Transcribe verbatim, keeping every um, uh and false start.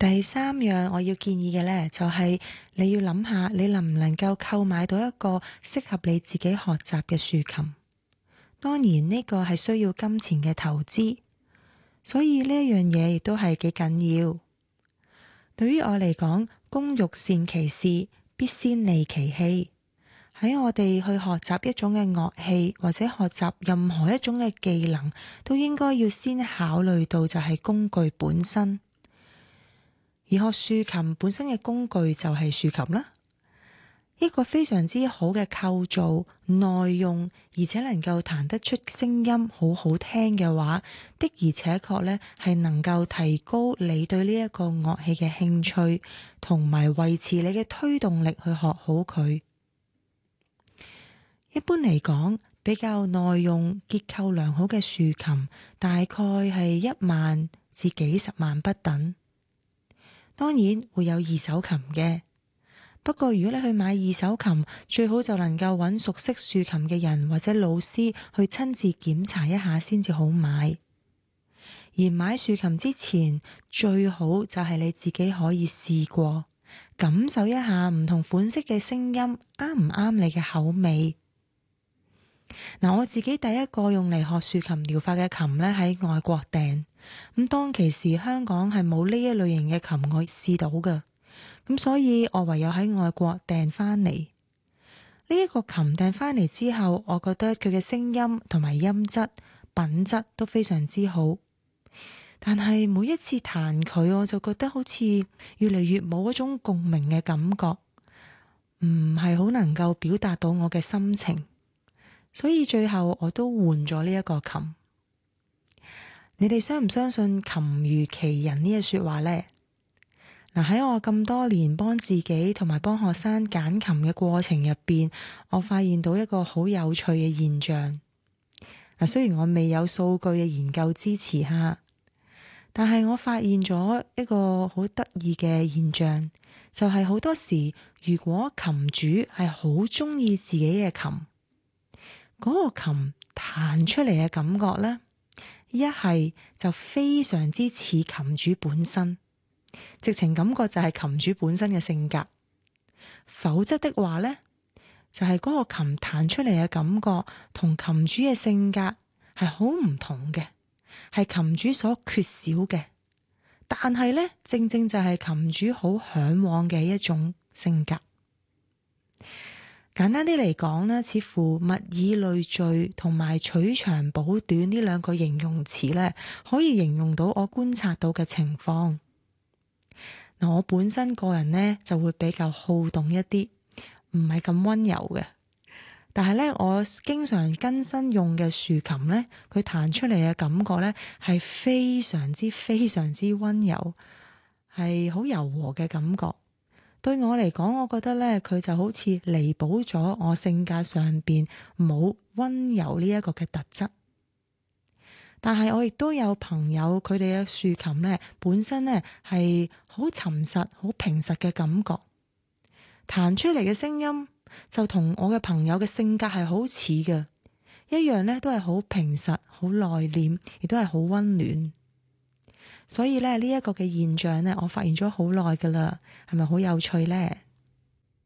第三樣我要建議嘅呢，就係你要諗下，你能唔能夠購買到一個適合你自己學習嘅豎琴。當然呢個係需要金錢嘅投資，所以呢一樣嘢亦都係幾緊要。對於我嚟講，工欲善其事，必先利其器。喺我哋去學習一種嘅樂器，或者學習任何一種嘅技能，都應該要先考慮到就係工具本身。而學豎琴本身嘅工具就係豎琴啦，一個非常之好嘅構造、耐用，而且能夠彈得出聲音好好聽嘅話，的而且確咧係能夠提高你對呢一個樂器嘅興趣，同埋維持你嘅推動力去學好佢。一般嚟講，比較耐用、結構良好嘅豎琴，大概係一萬至幾十萬不等。當然會有二手琴嘅，不過如果你去買二手琴，最好就能夠揾熟悉豎琴嘅人或者老師去親自檢查一下先至好買。而買豎琴之前，最好就係你自己可以試過，感受一下唔同款式嘅聲音啱唔啱你嘅口味。嗱，我自己第一個用嚟學豎琴療法嘅琴呢，喺外國訂。咁當其時香港係冇呢一類型嘅琴我試到嘅，咁所以我唯有喺外國訂翻嚟。呢一個琴訂翻嚟之後，我覺得佢嘅聲音同埋音質品質都非常之好，但係每一次彈佢，我就覺得好似越嚟越冇嗰種共鳴嘅感覺，唔係好能夠表達到我嘅心情，所以最後我都換咗呢一個琴。你哋相唔相信琴如其人呢一說話呢？嗱，喺我咁多年幫自己同埋幫學生揀琴嘅過程入邊，我發現到一個好有趣嘅現象。嗱，雖然我未有數據嘅研究支持下，但係我發現咗一個好得意嘅現象，就係好多時如果琴主係好中意自己嘅琴，嗰個琴彈出嚟嘅感覺呢，一係就非常之似琴主本身，直情感覺就係琴主本身嘅性格；否則的話呢，就係嗰個琴彈出嚟嘅感覺同琴主嘅性格係好唔同嘅，係琴主所缺少嘅。但係呢，正正就係琴主好向往嘅一種性格。簡單啲嚟講呢，似乎物以類聚同埋取長補短呢兩個形容詞呢，可以形容到我觀察到嘅情況。嗱，我本身個人呢就會比較好動一啲，唔係咁溫柔嘅。但係呢，我經常更新用嘅豎琴呢，佢彈出嚟嘅感覺呢係非常之非常之溫柔，係好柔和嘅感覺。對我嚟講，我覺得咧，佢就好似彌補咗我性格上邊冇溫柔呢一個嘅特質。但係我亦都有朋友，佢哋嘅豎琴咧，本身咧係好沉實、好平實嘅感覺，彈出嚟嘅聲音就同我嘅朋友嘅性格係好似嘅，一樣咧都係好平實、好內斂，亦都係好溫暖。所以咧，呢一個嘅現象咧，我發現咗好耐噶啦，係咪好有趣呢？